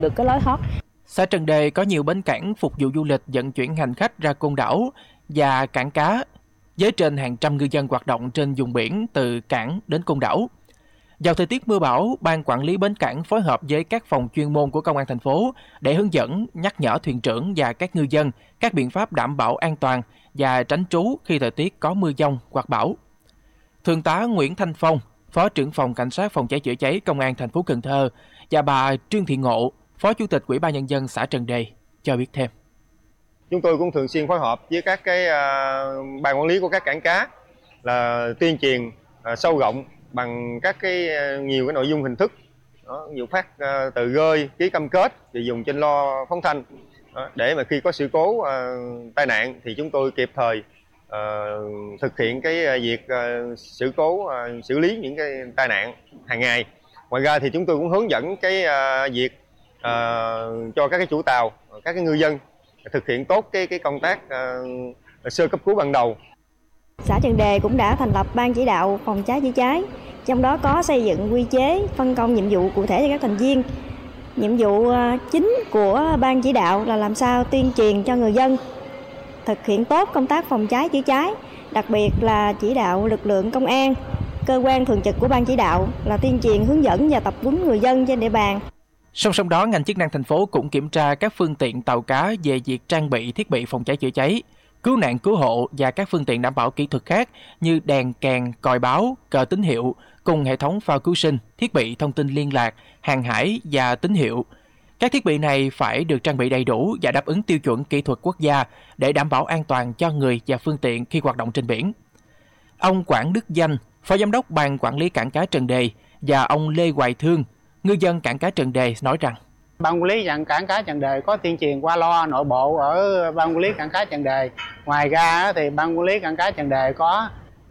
được cái lối thoát. Xã Trần Đề có nhiều bến cảng phục vụ du lịch vận chuyển hành khách ra Côn Đảo và cảng cá, với trên hàng trăm ngư dân hoạt động trên vùng biển từ cảng đến Côn Đảo. Vào thời tiết mưa bão, Ban Quản lý Bến Cảng phối hợp với các phòng chuyên môn của Công an thành phố để hướng dẫn, nhắc nhở thuyền trưởng và các ngư dân các biện pháp đảm bảo an toàn và tránh trú khi thời tiết có mưa dông hoặc bão. Thượng tá Nguyễn Thanh Phong, Phó trưởng phòng Cảnh sát phòng cháy chữa cháy Công an thành phố Cần Thơ và bà Trương Thị Ngộ, Phó Chủ tịch Ủy ban Nhân dân xã Trần Đề cho biết thêm. Chúng tôi cũng thường xuyên phối hợp với các ban quản lý của các cảng cá là tuyên truyền sâu rộng bằng các nhiều cái nội dung hình thức, nhiều phát tờ rơi, ký cam kết thì dùng trên loa phóng thanh để mà khi có sự cố tai nạn thì chúng tôi kịp thời thực hiện cái việc sự cố xử lý những cái tai nạn hàng ngày. Ngoài ra thì chúng tôi cũng hướng dẫn cái việc cho các cái chủ tàu, các cái ngư dân thực hiện tốt cái công tác sơ cấp cứu ban đầu. Xã Trần Đề cũng đã thành lập ban chỉ đạo phòng cháy chữa cháy, trong đó có xây dựng quy chế, phân công nhiệm vụ cụ thể cho các thành viên. Nhiệm vụ chính của ban chỉ đạo là làm sao tuyên truyền cho người dân thực hiện tốt công tác phòng cháy chữa cháy, đặc biệt là chỉ đạo lực lượng công an, cơ quan thường trực của ban chỉ đạo là tuyên truyền hướng dẫn và tập huấn người dân trên địa bàn. Song song đó, ngành chức năng thành phố cũng kiểm tra các phương tiện tàu cá về việc trang bị thiết bị phòng cháy chữa cháy, cứu nạn cứu hộ và các phương tiện đảm bảo kỹ thuật khác như đèn kèn, còi báo, cờ tín hiệu, cùng hệ thống phao cứu sinh, thiết bị thông tin liên lạc, hàng hải và tín hiệu. Các thiết bị này phải được trang bị đầy đủ và đáp ứng tiêu chuẩn kỹ thuật quốc gia để đảm bảo an toàn cho người và phương tiện khi hoạt động trên biển. Ông Quảng Đức Danh, Phó Giám đốc Ban Quản lý Cảng cá Trần Đề và ông Lê Hoài Thương, ngư dân cảng cá Trần Đề nói rằng Ban quản lý cảng cá Trần Đề có tuyên truyền qua loa nội bộ ở Ban quản lý cảng cá Trần Đề. Ngoài ra thì Ban quản lý cảng cá Trần Đề có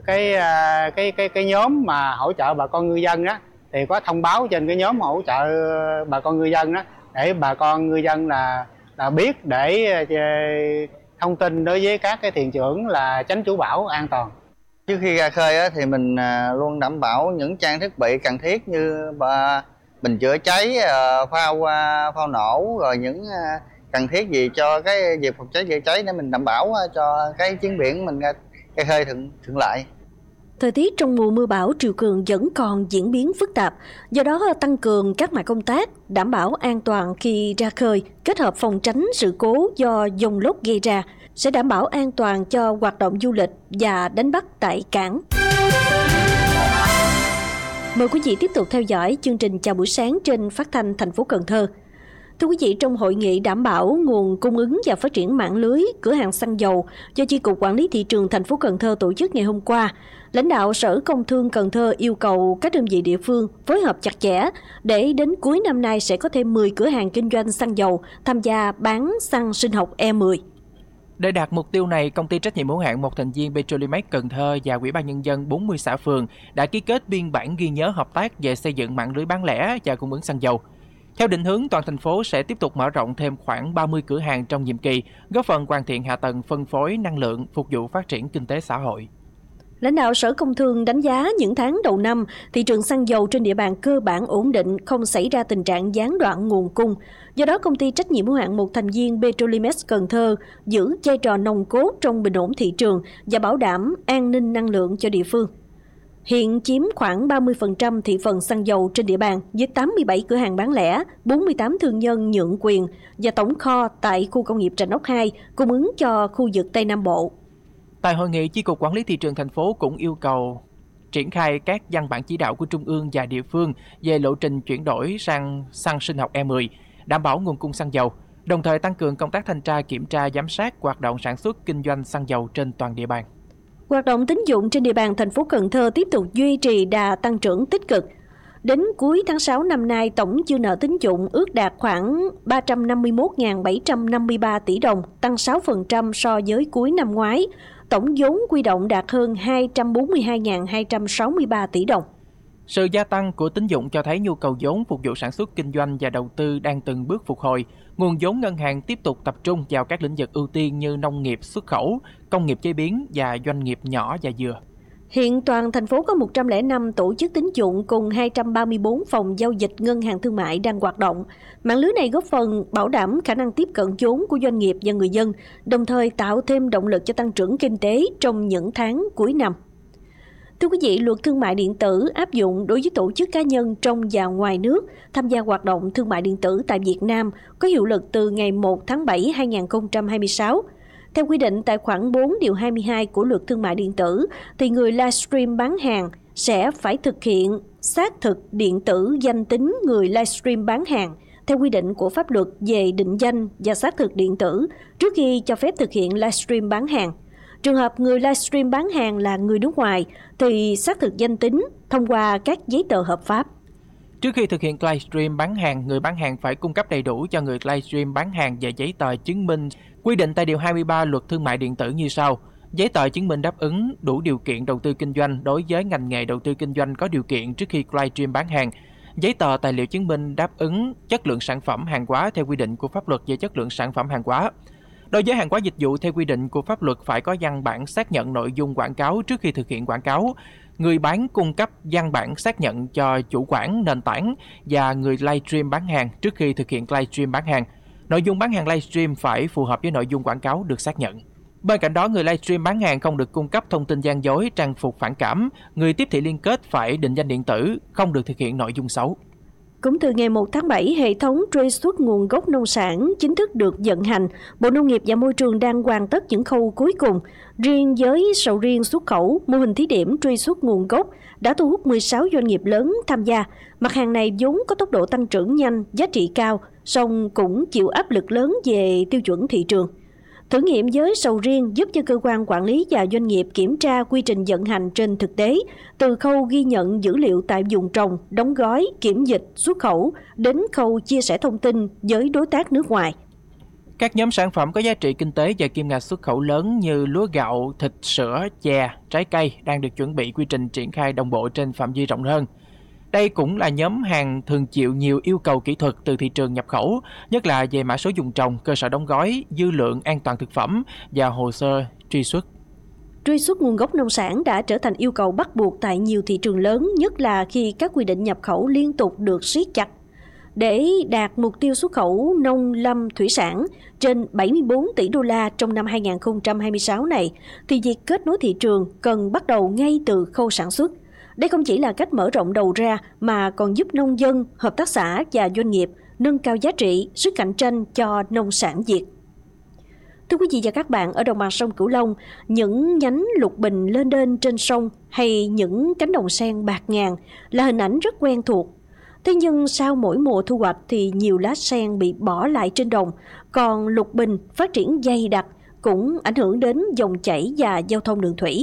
cái nhóm mà hỗ trợ bà con ngư dân đó, thì có thông báo trên cái nhóm hỗ trợ bà con ngư dân đó để bà con ngư dân là biết để thông tin đối với các cái thuyền trưởng là tránh trú bão an toàn. Trước khi ra khơi thì mình luôn đảm bảo những trang thiết bị cần thiết như bình chữa cháy, phao nổ, rồi những cần thiết gì cho cái việc phòng cháy chữa cháy để mình đảm bảo cho cái chuyến biển mình ra khơi thuận lợi. Thời tiết trong mùa mưa bão triều cường vẫn còn diễn biến phức tạp, do đó tăng cường các mặt công tác, đảm bảo an toàn khi ra khơi, kết hợp phòng tránh sự cố do dòng lốc gây ra, sẽ đảm bảo an toàn cho hoạt động du lịch và đánh bắt tại cảng. Mời quý vị tiếp tục theo dõi chương trình Chào buổi sáng trên Phát thanh thành phố Cần Thơ. Thưa quý vị, trong hội nghị đảm bảo nguồn cung ứng và phát triển mạng lưới cửa hàng xăng dầu do Chi cục Quản lý thị trường thành phố Cần Thơ tổ chức ngày hôm qua, lãnh đạo Sở Công Thương Cần Thơ yêu cầu các đơn vị địa phương phối hợp chặt chẽ để đến cuối năm nay sẽ có thêm 10 cửa hàng kinh doanh xăng dầu tham gia bán xăng sinh học E10. Để đạt mục tiêu này, Công ty trách nhiệm hữu hạn một thành viên Petrolimex Cần Thơ và Ủy ban Nhân dân 40 xã phường đã ký kết biên bản ghi nhớ hợp tác về xây dựng mạng lưới bán lẻ và cung ứng xăng dầu. Theo định hướng, toàn thành phố sẽ tiếp tục mở rộng thêm khoảng 30 cửa hàng trong nhiệm kỳ, góp phần hoàn thiện hạ tầng phân phối năng lượng phục vụ phát triển kinh tế xã hội. Lãnh đạo Sở Công Thương đánh giá những tháng đầu năm, thị trường xăng dầu trên địa bàn cơ bản ổn định, không xảy ra tình trạng gián đoạn nguồn cung. Do đó, Công ty trách nhiệm hữu hạn một thành viên Petrolimex Cần Thơ giữ vai trò nòng cốt trong bình ổn thị trường và bảo đảm an ninh năng lượng cho địa phương. Hiện chiếm khoảng 30% thị phần xăng dầu trên địa bàn với 87 cửa hàng bán lẻ, 48 thương nhân nhượng quyền và tổng kho tại khu công nghiệp Trạch Ốc 2 cung ứng cho khu vực Tây Nam Bộ. Tại hội nghị, Chi cục Quản lý thị trường thành phố cũng yêu cầu triển khai các văn bản chỉ đạo của Trung ương và địa phương về lộ trình chuyển đổi sang xăng sinh học E10, đảm bảo nguồn cung xăng dầu, đồng thời tăng cường công tác thanh tra kiểm tra giám sát hoạt động sản xuất kinh doanh xăng dầu trên toàn địa bàn. Hoạt động tín dụng trên địa bàn thành phố Cần Thơ tiếp tục duy trì đà tăng trưởng tích cực. Đến cuối tháng 6 năm nay, tổng dư nợ tín dụng ước đạt khoảng 351.753 tỷ đồng, tăng 6% so với cuối năm ngoái. Tổng vốn quy động đạt hơn 242.263 tỷ đồng. Sự gia tăng của tín dụng cho thấy nhu cầu vốn phục vụ sản xuất kinh doanh và đầu tư đang từng bước phục hồi. Nguồn vốn ngân hàng tiếp tục tập trung vào các lĩnh vực ưu tiên như nông nghiệp, xuất khẩu, công nghiệp chế biến và doanh nghiệp nhỏ và vừa. Hiện toàn thành phố có 105 tổ chức tín dụng cùng 234 phòng giao dịch ngân hàng thương mại đang hoạt động. Mạng lưới này góp phần bảo đảm khả năng tiếp cận vốn của doanh nghiệp và người dân, đồng thời tạo thêm động lực cho tăng trưởng kinh tế trong những tháng cuối năm. Thưa quý vị, luật thương mại điện tử áp dụng đối với tổ chức cá nhân trong và ngoài nước tham gia hoạt động thương mại điện tử tại Việt Nam có hiệu lực từ ngày 1 tháng 7 2026. Theo quy định tại khoản 4 điều 22 của luật thương mại điện tử, thì người livestream bán hàng sẽ phải thực hiện xác thực điện tử danh tính người livestream bán hàng theo quy định của pháp luật về định danh và xác thực điện tử trước khi cho phép thực hiện livestream bán hàng. Trường hợp người livestream bán hàng là người nước ngoài thì xác thực danh tính thông qua các giấy tờ hợp pháp. Trước khi thực hiện livestream bán hàng, người bán hàng phải cung cấp đầy đủ cho người livestream bán hàng về giấy tờ chứng minh quy định tại điều 23 luật thương mại điện tử như sau. Giấy tờ chứng minh đáp ứng đủ điều kiện đầu tư kinh doanh đối với ngành nghề đầu tư kinh doanh có điều kiện trước khi livestream bán hàng. Giấy tờ tài liệu chứng minh đáp ứng chất lượng sản phẩm hàng hóa theo quy định của pháp luật về chất lượng sản phẩm hàng hóa. Đối với hàng hóa dịch vụ theo quy định của pháp luật phải có văn bản xác nhận nội dung quảng cáo trước khi thực hiện quảng cáo. Người bán cung cấp văn bản xác nhận cho chủ quản, nền tảng và người livestream bán hàng trước khi thực hiện livestream bán hàng. Nội dung bán hàng livestream phải phù hợp với nội dung quảng cáo được xác nhận. Bên cạnh đó, người livestream bán hàng không được cung cấp thông tin gian dối, trang phục phản cảm. Người tiếp thị liên kết phải định danh điện tử, không được thực hiện nội dung xấu. Cũng từ ngày 1 tháng 7, hệ thống truy xuất nguồn gốc nông sản chính thức được vận hành. Bộ Nông nghiệp và Môi trường đang hoàn tất những khâu cuối cùng. Riêng với sầu riêng xuất khẩu, mô hình thí điểm truy xuất nguồn gốc đã thu hút 16 doanh nghiệp lớn tham gia. Mặt hàng này vốn có tốc độ tăng trưởng nhanh, giá trị cao, song cũng chịu áp lực lớn về tiêu chuẩn thị trường. Thử nghiệm với sầu riêng giúp cho cơ quan quản lý và doanh nghiệp kiểm tra quy trình vận hành trên thực tế, từ khâu ghi nhận dữ liệu tại vùng trồng, đóng gói, kiểm dịch, xuất khẩu, đến khâu chia sẻ thông tin với đối tác nước ngoài. Các nhóm sản phẩm có giá trị kinh tế và kim ngạch xuất khẩu lớn như lúa gạo, thịt, sữa, chè, trái cây đang được chuẩn bị quy trình triển khai đồng bộ trên phạm vi rộng hơn. Đây cũng là nhóm hàng thường chịu nhiều yêu cầu kỹ thuật từ thị trường nhập khẩu, nhất là về mã số vùng trồng, cơ sở đóng gói, dư lượng an toàn thực phẩm và hồ sơ truy xuất. Truy xuất nguồn gốc nông sản đã trở thành yêu cầu bắt buộc tại nhiều thị trường lớn, nhất là khi các quy định nhập khẩu liên tục được siết chặt. Để đạt mục tiêu xuất khẩu nông lâm thủy sản trên 74 tỷ đô la trong năm 2026 này, thì việc kết nối thị trường cần bắt đầu ngay từ khâu sản xuất. Đây không chỉ là cách mở rộng đầu ra mà còn giúp nông dân, hợp tác xã và doanh nghiệp nâng cao giá trị, sức cạnh tranh cho nông sản Việt. Thưa quý vị và các bạn, ở đồng bằng sông Cửu Long, những nhánh lục bình lênh đênh trên sông hay những cánh đồng sen bạt ngàn là hình ảnh rất quen thuộc. Thế nhưng sau mỗi mùa thu hoạch thì nhiều lá sen bị bỏ lại trên đồng, còn lục bình phát triển dày đặc cũng ảnh hưởng đến dòng chảy và giao thông đường thủy.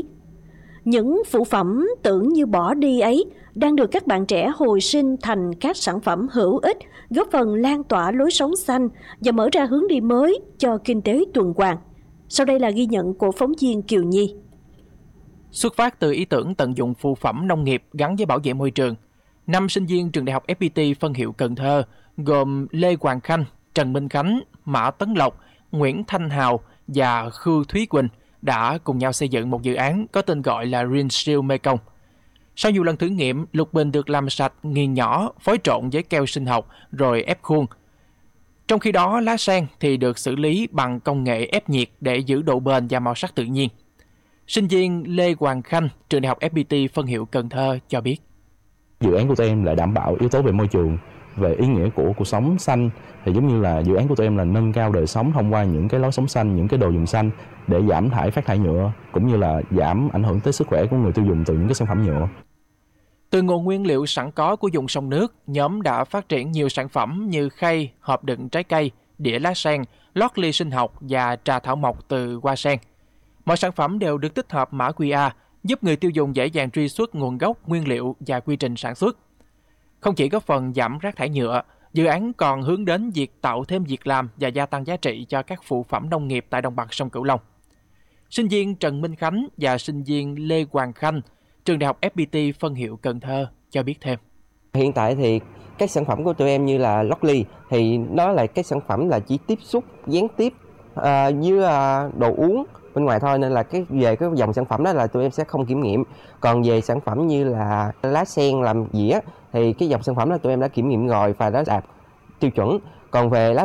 Những phụ phẩm tưởng như bỏ đi ấy đang được các bạn trẻ hồi sinh thành các sản phẩm hữu ích, góp phần lan tỏa lối sống xanh và mở ra hướng đi mới cho kinh tế tuần hoàn. Sau đây là ghi nhận của phóng viên Kiều Nhi. Xuất phát từ ý tưởng tận dụng phụ phẩm nông nghiệp gắn với bảo vệ môi trường, 5 sinh viên trường đại học FPT phân hiệu Cần Thơ gồm Lê Hoàng Khanh, Trần Minh Khánh, Mã Tấn Lộc, Nguyễn Thanh Hào và Khư Thúy Quỳnh đã cùng nhau xây dựng một dự án có tên gọi là Green Steel Mekong. Sau nhiều lần thử nghiệm, lục bình được làm sạch, nghiền nhỏ, phối trộn với keo sinh học rồi ép khuôn. Trong khi đó, lá sen thì được xử lý bằng công nghệ ép nhiệt để giữ độ bền và màu sắc tự nhiên. Sinh viên Lê Hoàng Khanh, trường đại học FPT phân hiệu Cần Thơ cho biết. Dự án của tụi em là đảm bảo yếu tố về môi trường, về ý nghĩa của cuộc sống xanh, thì giống như là dự án của tụi em là nâng cao đời sống thông qua những cái lối sống xanh, những cái đồ dùng xanh để giảm phát thải nhựa cũng như là giảm ảnh hưởng tới sức khỏe của người tiêu dùng từ những cái sản phẩm nhựa. Từ nguồn nguyên liệu sẵn có của vùng sông nước, nhóm đã phát triển nhiều sản phẩm như khay, hộp đựng trái cây, đĩa lá sen, lót ly sinh học và trà thảo mộc từ hoa sen. Mọi sản phẩm đều được tích hợp mã QR, giúp người tiêu dùng dễ dàng truy xuất nguồn gốc, nguyên liệu và quy trình sản xuất. Không chỉ góp phần giảm rác thải nhựa, dự án còn hướng đến việc tạo thêm việc làm và gia tăng giá trị cho các phụ phẩm nông nghiệp tại đồng bằng sông Cửu Long. Sinh viên Trần Minh Khánh và sinh viên Lê Hoàng Khanh, trường đại học FPT phân hiệu Cần Thơ cho biết thêm. Hiện tại thì các sản phẩm của tụi em như là lót ly thì nó là các sản phẩm là chỉ tiếp xúc gián tiếp với đồ uống bên ngoài thôi, nên là về cái dòng sản phẩm đó là tụi em sẽ không kiểm nghiệm. Còn về sản phẩm như là lá sen làm dĩa thì cái dòng sản phẩm đó tụi em đã kiểm nghiệm rồi và đã đạt tiêu chuẩn. Còn về lá